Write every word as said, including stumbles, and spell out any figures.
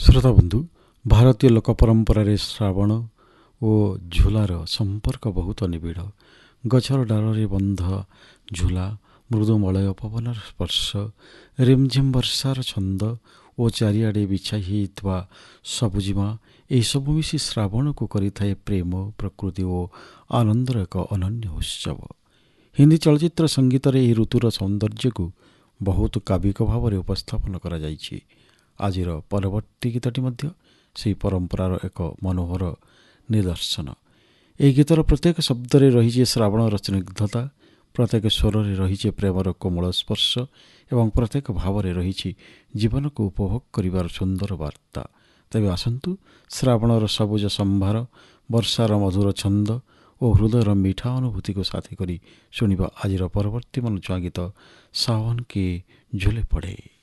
ଶ୍ରୋତା ବନ୍ଧୁ, ଭାରତୀୟ ଲୋକ ପରମ୍ପରାରେ ଶ୍ରାବଣ ଓ ଝୁଲାର ସମ୍ପର୍କ ବହୁତ ନିବିଡ଼। ଗଛର ଡାଳରେ ବନ୍ଧ ଝୁଲା, ମୃଦୁ ମଳୟ ପବନର ସ୍ପର୍ଶ, ରିମଝିମ୍ ବର୍ଷାର ଛନ୍ଦ ଓ ଚାରିଆଡ଼େ ବିଛାଇ ହୋଇଥିବା ସବୁଜିମା, ଏହିସବୁ ମିଶି ଶ୍ରାବଣକୁ କରିଥାଏ ପ୍ରେମ, ପ୍ରକୃତି ଓ ଆନନ୍ଦର ଏକ ଅନନ୍ୟ ଉତ୍ସବ। ହିନ୍ଦୀ ଚଳଚ୍ଚିତ୍ର ସଙ୍ଗୀତରେ ଏହି ଋତୁର ସୌନ୍ଦର୍ଯ୍ୟକୁ ବହୁତ କାବ୍ୟିକ ଭାବରେ ଉପସ୍ଥାପନ କରାଯାଇଛି। ଆଜିର ପରବର୍ତ୍ତୀ ଗୀତଟି ମଧ୍ୟ ସେହି ପରମ୍ପରାର ଏକ ମନୋହର ନିଦର୍ଶନ। ଏହି ଗୀତର ପ୍ରତ୍ୟେକ ଶବ୍ଦରେ ରହିଛି ଶ୍ରାବଣର ସ୍ନିଗ୍ଧତା, ପ୍ରତ୍ୟେକ ସ୍ୱରରେ ରହିଛି ପ୍ରେମର କୋମଳ ସ୍ପର୍ଶ ଏବଂ ପ୍ରତ୍ୟେକ ଭାବରେ ରହିଛି ଜୀବନକୁ ଉପଭୋଗ କରିବାର ସୁନ୍ଦର ବାର୍ତ୍ତା। ତେବେ ଆସନ୍ତୁ, ଶ୍ରାବଣର ସବୁଜ ସମ୍ଭାର, ବର୍ଷାର ମଧୁର ଛନ୍ଦ ଓ ହୃଦୟର ମିଠା ଅନୁଭୂତିକୁ ସାଥୀ କରି ଶୁଣିବା ଆଜିର ପରବର୍ତ୍ତୀ ମନଛୁଆଁ ଗୀତ ସାवन के झूले पड़े।